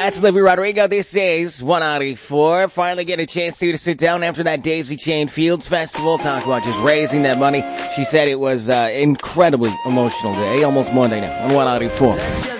That's Olivia Rodrigo. This is 194. Finally get a chance to sit down after that Daisy Chain Fields Festival. Talk about just raising that money. She said it was incredibly emotional day. Almost Monday now on 194.